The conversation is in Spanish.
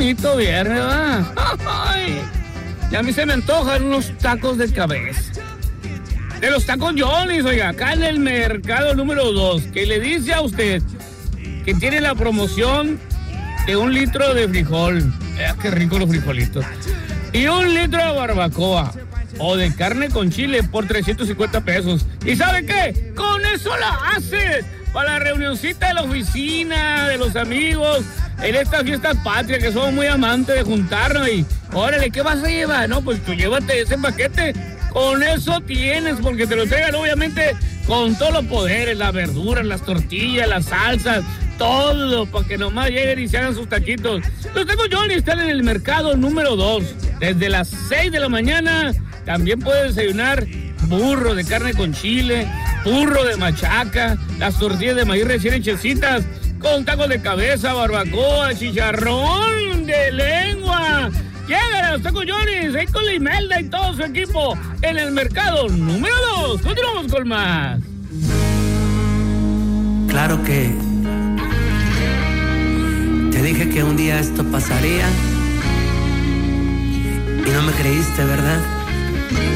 bonito viernes, ¿verdad? Ay, y a mí se me antojan unos tacos de cabeza. De los tacos Johnny's, oiga, acá en el mercado número 2, que le dice a usted que tiene la promoción de 1 litro de frijol. Qué rico los frijolitos. Y 1 litro de barbacoa o de carne con chile por 350 pesos. ¿Y sabe qué? Con eso la haces para la reunioncita de la oficina, de los amigos, en estas fiestas patrias que somos muy amantes de juntarnos. Y órale, ¿qué vas a llevar? No, pues tú llévate ese paquete. Con eso tienes, porque te lo traigan obviamente con todos los poderes, las verduras, las tortillas, las salsas, todo, para que nomás lleguen y se hagan sus taquitos. Los tacos Johnny están en el mercado número 2, desde las 6 de la mañana. También puedes desayunar burro de carne con chile, burro de machaca, las tortillas de maíz recién hechecitas, con tacos de cabeza, barbacoa, chicharrón de lengua. Llegan a los tacos Johnny's, ahí con la Imelda y todo su equipo, en el mercado número 2. Continuamos con más. Claro que te dije que un día esto pasaría y no me creíste, ¿verdad?